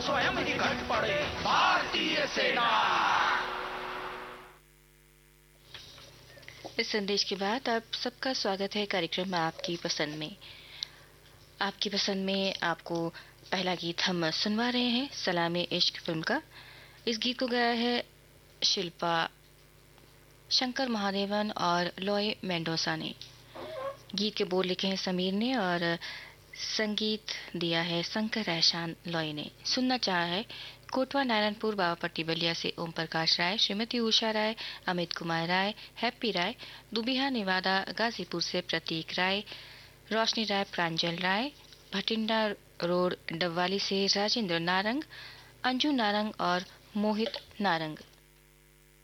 स्वयं ही घट पड़े भारतीय सेना। इस संदेश के बाद आप सबका स्वागत है कार्यक्रम आपकी पसंद में। आपकी पसंद में आपको पहला गीत हम सुनवा रहे हैं सलामे इश्क फिल्म का। इस गीत को गाया है शिल्पा, शंकर महादेवन और लॉय मेंडोसा ने। गीत के बोल लिखे हैं समीर ने और संगीत दिया है शंकर एहसान लॉय ने। सुनना चाहा है कोटवा नारायणपुर बाबापट्टी बलिया से ओम प्रकाश राय, श्रीमती उषा राय, अमित कुमार राय, हैप्पी राय, दुबिहा नेवादा गाजीपुर से प्रतीक राय, रोशनी राय, प्रांजल राय, भटिंडा रोड डबवाली से राजेंद्र नारंग, अंजू नारंग और मोहित नारंग।